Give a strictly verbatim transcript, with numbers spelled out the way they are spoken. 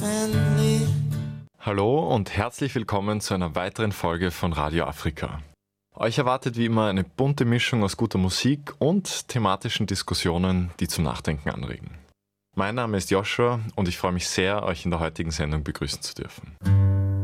Hallo und herzlich willkommen zu einer weiteren Folge von Radio Afrika. Euch erwartet wie immer eine bunte Mischung aus guter Musik und thematischen Diskussionen, die zum Nachdenken anregen. Mein Name ist Joshua und ich freue mich sehr, euch in der heutigen Sendung begrüßen zu dürfen.